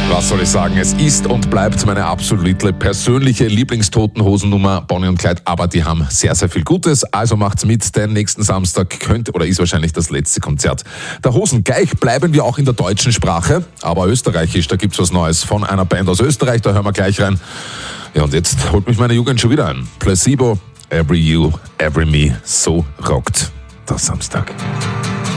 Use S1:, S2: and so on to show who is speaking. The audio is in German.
S1: Was soll ich sagen? Es ist und bleibt meine absolute persönliche Lieblingstotenhosennummer, Bonnie und Clyde, aber die haben sehr, sehr viel Gutes. Also macht's mit, denn nächsten Samstag könnte oder ist wahrscheinlich das letzte Konzert der Hosen. Gleich bleiben wir auch in der deutschen Sprache, aber österreichisch, da gibt's was Neues von einer Band aus Österreich, da hören wir gleich rein. Ja, und jetzt holt mich meine Jugend schon wieder ein. Placebo, Every You, Every Me, so rockt der Samstag.